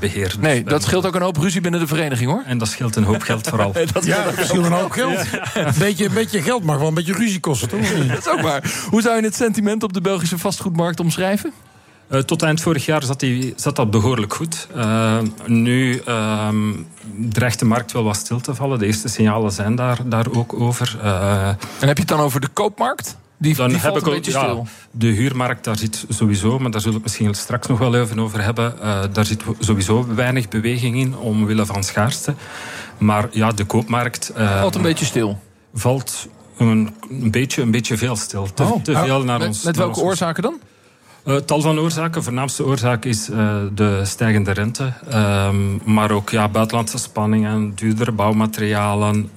beheer. Dus nee, dat scheelt ook een hoop ruzie binnen de vereniging, hoor. En dat scheelt een hoop geld vooral. Dat scheelt een hoop geld. Een beetje geld mag wel een beetje ruzie kosten, toch? Dat is ook waar. Hoe zou je het sentiment op de Belgische vastgoedmarkt omschrijven? Tot eind vorig jaar zat dat behoorlijk goed. Nu dreigt de markt wel wat stil te vallen. De eerste signalen zijn daar ook over. En heb je het dan over de koopmarkt? Die valt een beetje stil. De huurmarkt, daar zit sowieso, maar daar zullen we het misschien straks nog wel even over hebben. Daar zit sowieso weinig beweging in, omwille van schaarste. Maar ja, de koopmarkt... valt een beetje stil? Valt een beetje veel stil. Te veel naar ons. Met welke oorzaken dan? Tal van oorzaken. Voornaamste oorzaak is de stijgende rente. Maar ook buitenlandse spanningen, duurdere bouwmaterialen...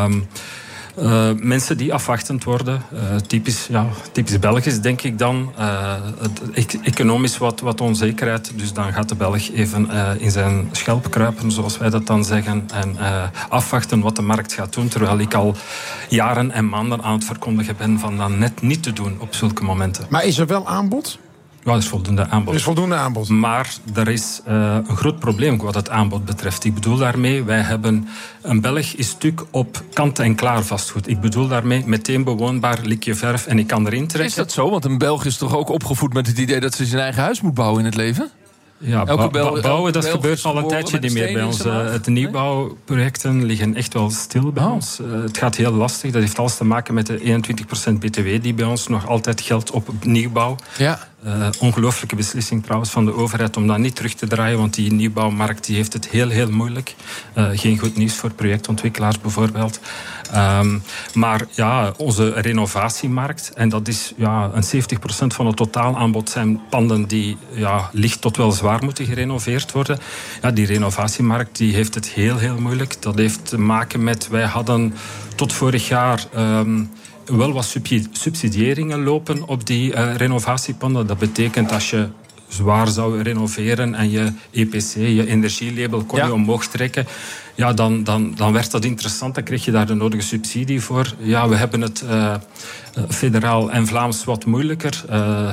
mensen die afwachtend worden. Typisch Belgisch, denk ik dan. Economisch wat onzekerheid. Dus dan gaat de Belg even in zijn schelp kruipen, zoals wij dat dan zeggen. En afwachten wat de markt gaat doen. Terwijl ik al jaren en maanden aan het verkondigen ben van dat net niet te doen op zulke momenten. Maar is er wel aanbod? Ja, er is voldoende aanbod. Er is voldoende aanbod. Maar er is een groot probleem wat het aanbod betreft. Ik bedoel daarmee, wij hebben... Een Belg is stuk op kant-en-klaar vastgoed. Ik bedoel daarmee meteen bewoonbaar, likje verf en ik kan erin trekken. Is dat zo? Want een Belg is toch ook opgevoed met het idee dat ze zijn eigen huis moet bouwen in het leven? Ja, bouwen, dat gebeurt al een tijdje niet meer bij ons. Het nieuwbouwprojecten liggen echt wel stil bij ons. Het gaat heel lastig. Dat heeft alles te maken met de 21% BTW die bij ons nog altijd geldt op nieuwbouw. Ja. Ongelooflijke beslissing trouwens van de overheid om dat niet terug te draaien, want die nieuwbouwmarkt die heeft het heel moeilijk. Geen goed nieuws voor projectontwikkelaars bijvoorbeeld. Maar ja, onze renovatiemarkt, en dat is een 70% van het totaalaanbod zijn panden die licht tot wel zwaar moeten gerenoveerd worden. Ja, die renovatiemarkt die heeft het heel moeilijk. Dat heeft te maken met, wij hadden tot vorig jaar... wel wat subsidiëringen lopen op die renovatiepanden. Dat betekent als je zwaar zou renoveren en je EPC, je energielabel, kon je omhoog trekken. Ja, dan werd dat interessant. Dan kreeg je daar de nodige subsidie voor. Ja, we hebben het federaal en Vlaams wat moeilijker.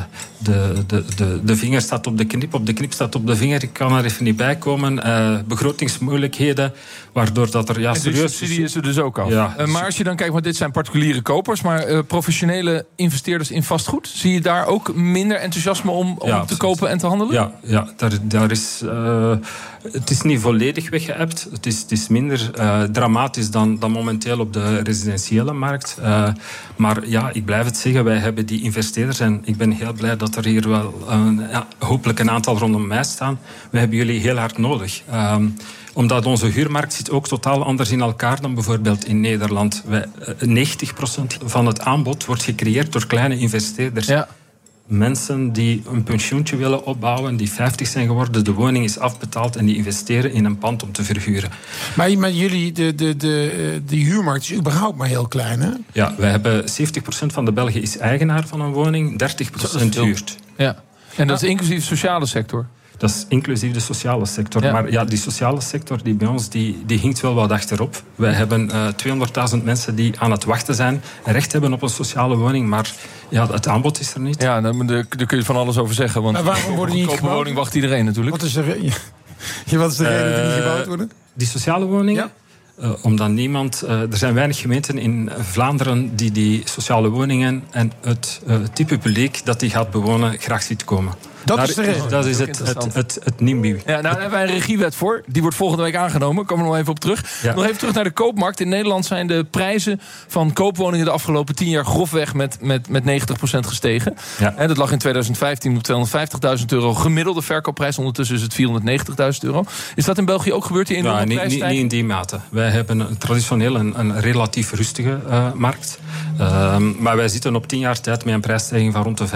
De vinger staat op de knip. Op de knip staat op de vinger. Ik kan er even niet bij komen. Begrotingsmoeilijkheden, waardoor dat er... Ja, en de subsidie is er dus ook af. Ja. Maar als je dan kijkt, want dit zijn particuliere kopers, maar professionele investeerders in vastgoed, zie je daar ook minder enthousiasme om te kopen en te handelen? Ja, daar is... het is niet volledig weggeëpt. Het is minder dramatisch dan momenteel op de residentiële markt. Maar ja, ik blijf het zeggen, wij hebben die investeerders en ik ben heel blij dat er hier wel hopelijk een aantal rondom mij staan. Wij hebben jullie heel hard nodig. Omdat onze huurmarkt zit ook totaal anders in elkaar dan bijvoorbeeld in Nederland. 90% van het aanbod wordt gecreëerd door kleine investeerders. Ja. Mensen die een pensioentje willen opbouwen, die 50 zijn geworden, de woning is afbetaald en die investeren in een pand om te verhuren. Maar jullie, de huurmarkt is überhaupt maar heel klein, hè? Ja, wij hebben 70% van de Belgen is eigenaar van een woning, 30% huurt. Ja. En dat is inclusief de sociale sector? Dat is inclusief de sociale sector. Ja. Maar ja, die sociale sector die bij ons, die hinkt wel wat achterop. Wij hebben 200.000 mensen die aan het wachten zijn en recht hebben op een sociale woning, maar ja, het aanbod is er niet. Ja, daar kun je van alles over zeggen. Want maar waarom worden die niet gebouwd? Woning wacht iedereen natuurlijk. Wat is de reden dat die niet gebouwd worden? Die sociale woningen? Ja. Omdat niemand... er zijn weinig gemeenten in Vlaanderen die sociale woningen en het type publiek dat die gaat bewonen graag ziet komen. Dat is de reden. Dat is het NIMBY. Ja, nou, daar hebben wij een regiewet voor. Die wordt volgende week aangenomen. Daar komen we nog even op terug. Ja. Nog even terug naar de koopmarkt. In Nederland zijn de prijzen van koopwoningen de afgelopen 10 jaar grofweg met 90% gestegen. Ja. En dat lag in 2015 op €250.000. Gemiddelde verkoopprijs. Ondertussen is het €490.000. Is dat in België ook gebeurd? Die enorme prijsstijging? Niet in die mate. Wij hebben traditioneel een relatief rustige markt. Maar wij zitten op 10 jaar tijd met een prijsstijging van rond de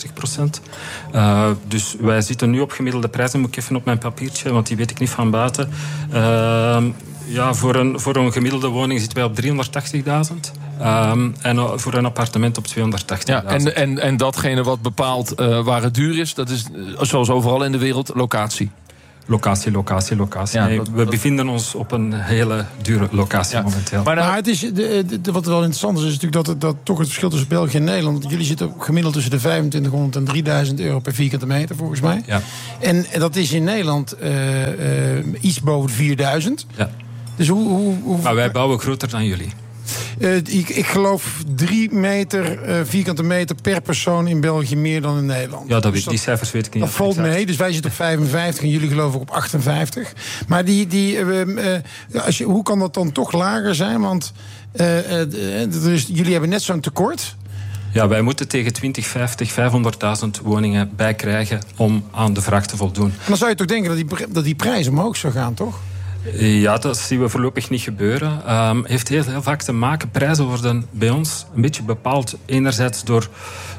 45%. Dus wij zitten nu op gemiddelde prijzen. Moet ik even op mijn papiertje, want die weet ik niet van buiten. Voor een gemiddelde woning zitten wij op 380.000. En voor een appartement op 280.000. Ja, en datgene wat bepaalt waar het duur is, dat is zoals overal in de wereld locatie. locatie. Ja, we bevinden ons op een hele dure locatie momenteel. Maar het is, wat wel interessant is natuurlijk dat toch het verschil tussen België en Nederland. Want jullie zitten gemiddeld tussen de 2500 en 3000 euro per vierkante meter, volgens mij. Ja. En dat is in Nederland iets boven de 4000. Ja. Dus hoe... Maar wij bouwen groter dan jullie. Ik geloof 3 vierkante meter per persoon in België meer dan in Nederland. Ja, die cijfers weet ik niet. Dat valt mee, dus wij zitten op 55 en jullie geloof ik op 58. Maar hoe kan dat dan toch lager zijn? Want jullie hebben net zo'n tekort. Ja, wij moeten tegen 2050 500.000 woningen bijkrijgen om aan de vraag te voldoen. En dan zou je toch denken dat die prijs omhoog zou gaan, toch? Ja, dat zien we voorlopig niet gebeuren. Heeft heel vaak te maken, prijzen worden bij ons een beetje bepaald enerzijds door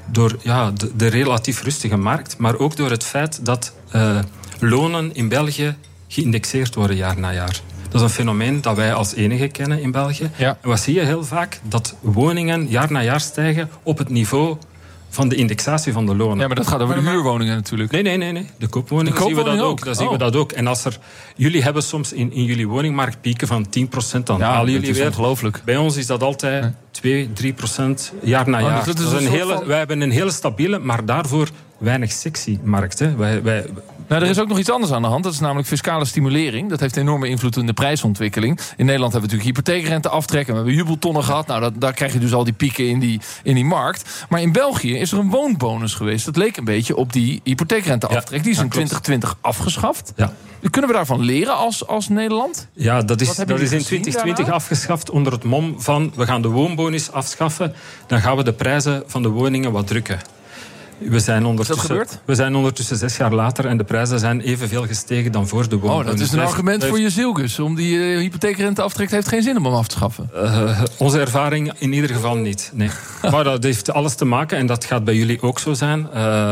de relatief rustige markt, maar ook door het feit dat lonen in België geïndexeerd worden jaar na jaar. Dat is een fenomeen dat wij als enige kennen in België. Ja. En wat zie je heel vaak? Dat woningen jaar na jaar stijgen op het niveau van de indexatie van de lonen. Ja, maar dat gaat over de huurwoningen natuurlijk. Nee. De koopwoningen zien we dat ook. Zien we dat ook. En jullie hebben soms in jullie woningmarkt pieken van 10%, dan halen jullie weer. Ongelooflijk. Bij ons is dat altijd 2-3% jaar na jaar. Wij hebben een hele stabiele, maar daarvoor weinig sexy markt. Hè. Er is ook nog iets anders aan de hand. Dat is namelijk fiscale stimulering. Dat heeft enorme invloed in de prijsontwikkeling. In Nederland hebben we natuurlijk hypotheekrenteaftrek. En we hebben jubeltonnen gehad. Nou, daar krijg je dus al die pieken in die markt. Maar in België is er een woonbonus geweest. Dat leek een beetje op die hypotheekrenteaftrek. Die is in 2020 afgeschaft. Ja. Kunnen we daarvan leren als Nederland? Ja, dat is in 2020 afgeschaft onder het mom van we gaan de woonbonus afschaffen. Dan gaan we de prijzen van de woningen wat drukken. We zijn ondertussen 6 jaar later en de prijzen zijn evenveel gestegen dan voor de woonbonus. Dat is een argument voor je zielgus. Om die hypotheekrenteaftrek heeft geen zin om hem af te schaffen. Onze ervaring in ieder geval niet. Nee. Maar dat heeft alles te maken, en dat gaat bij jullie ook zo zijn.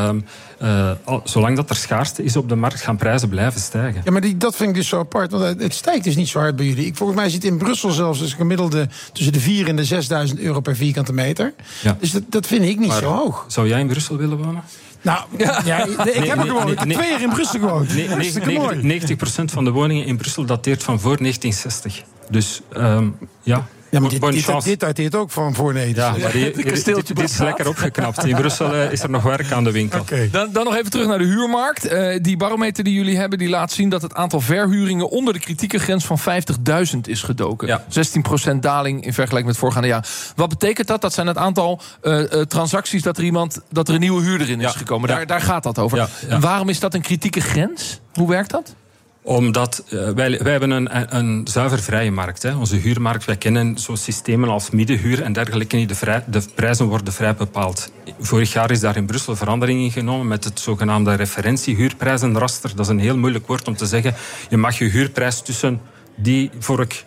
Zolang dat er schaarste is op de markt, gaan prijzen blijven stijgen. Ja, maar dat vind ik dus zo apart. Want het stijgt dus niet zo hard bij jullie. Volgens mij zit in Brussel zelfs een gemiddelde tussen de 4.000 en de 6.000 euro per vierkante meter. Ja. Dus dat vind ik niet zo hoog. Zou jij in Brussel willen wonen? Nou, ik heb 2 jaar in Brussel gewoond. 90% van de woningen in Brussel dateert van voor 1960. Dus Ja, maar dit dateert ook van voor Nederland. Ja, maar dit is lekker opgeknapt. In Brussel is er nog werk aan de winkel. Okay. Dan nog even terug naar de huurmarkt. Die barometer die jullie hebben, die laat zien dat het aantal verhuringen onder de kritieke grens van 50.000 is gedoken. Ja. 16% daling in vergelijking met voorgaande jaar. Wat betekent dat? Dat zijn het aantal transacties dat er een nieuwe huurder in is gekomen. Daar gaat dat over. Ja. En waarom is dat een kritieke grens? Hoe werkt dat? Omdat wij hebben een zuiver vrije markt. Hè. Onze huurmarkt, wij kennen zo'n systemen als middenhuur en dergelijke. De prijzen worden vrij bepaald. Vorig jaar is daar in Brussel verandering in genomen met het zogenaamde referentiehuurprijzenraster. Dat is een heel moeilijk woord om te zeggen. Je mag je huurprijs tussen die vork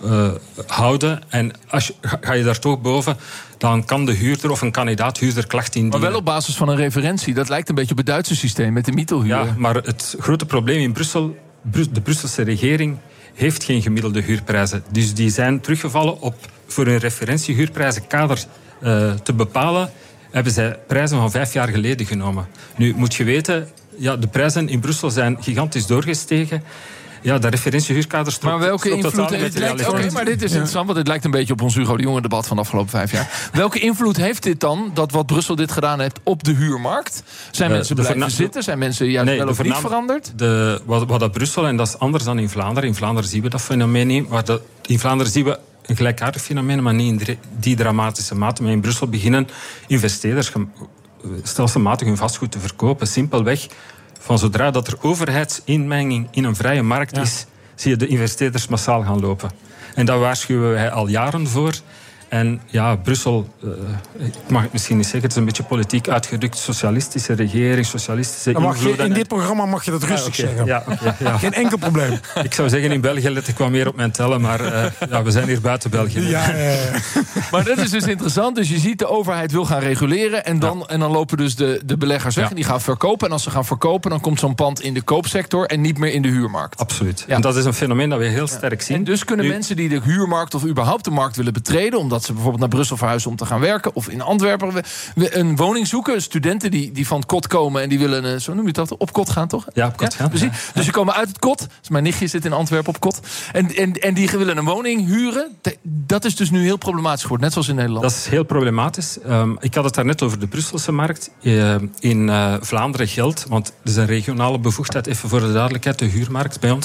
houden. En ga je daar toch boven, dan kan de huurder of een kandidaat huurder klacht indienen. Maar wel op basis van een referentie. Dat lijkt een beetje op het Duitse systeem met de mietelhuur. Ja, maar het grote probleem in Brussel, de Brusselse regering heeft geen gemiddelde huurprijzen. Dus die zijn teruggevallen op voor een referentiehuurprijzenkader te bepalen, hebben zij prijzen van 5 jaar geleden genomen. Nu moet je weten, de prijzen in Brussel zijn gigantisch doorgestegen. Ja, de referentiehuurkader stopt. Maar welke invloed heeft dit? Maar dit is interessant, want dit lijkt een beetje op ons Hugo de Jonge debat van de afgelopen 5 jaar. Welke invloed heeft dit dan, dat wat Brussel dit gedaan heeft, op de huurmarkt? Zijn mensen blijven zitten? Zijn mensen juist wel of niet veranderd? Wat dat Brussel, en dat is anders dan in Vlaanderen. In Vlaanderen zien we dat fenomeen niet. Maar in Vlaanderen zien we een gelijkaardig fenomeen, maar niet in die dramatische mate. Maar in Brussel beginnen investeerders stelselmatig hun vastgoed te verkopen. Simpelweg. Van zodra dat er overheidsinmenging in een vrije markt is, zie je de investeerders massaal gaan lopen. En daar waarschuwen wij al jaren voor. En ja, Brussel, ik mag het misschien niet zeggen, het is een beetje politiek uitgedrukt, socialistische regering, socialistische invloeden. In dit programma mag je dat rustig zeggen. Ja. Geen enkel probleem. Ik zou zeggen, in België let ik wel meer op mijn tellen, maar we zijn hier buiten België. Ja. Maar dat is dus interessant. Dus je ziet, de overheid wil gaan reguleren en dan lopen dus de beleggers weg en die gaan verkopen. En als ze gaan verkopen, dan komt zo'n pand in de koopsector en niet meer in de huurmarkt. Absoluut. Ja. En dat is een fenomeen dat we heel sterk zien. En dus kunnen mensen die de huurmarkt of überhaupt de markt willen betreden, omdat omdat ze bijvoorbeeld naar Brussel verhuizen om te gaan werken. Of in Antwerpen een woning zoeken. Studenten die van het kot komen en die willen, zo noem je dat, op kot gaan, toch? Ja, op kot gaan. Precies. Dus die komen uit het kot. Dus mijn nichtje zit in Antwerpen op kot. En die willen een woning huren. Dat is dus nu heel problematisch geworden, net zoals in Nederland. Dat is heel problematisch. Ik had het daarnet over de Brusselse markt. In Vlaanderen geldt, want er is een regionale bevoegdheid, even voor de duidelijkheid, de huurmarkt bij ons.